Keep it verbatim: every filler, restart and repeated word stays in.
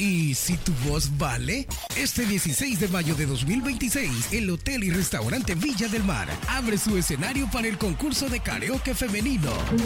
¿Y si tu voz vale? Este dieciséis de mayo de dos mil veintiséis, el Hotel y Restaurante Villa del Mar abre su escenario para el concurso de karaoke femenino.